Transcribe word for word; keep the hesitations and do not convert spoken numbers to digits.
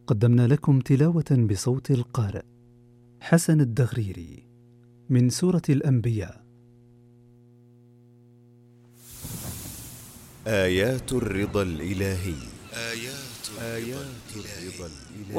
قدمنا لكم تلاوة بصوت القارئ حسن الدغريري من سورة الأنبياء. آيات الرضا الإلهي. آيات, آيات الرضا الإلهي.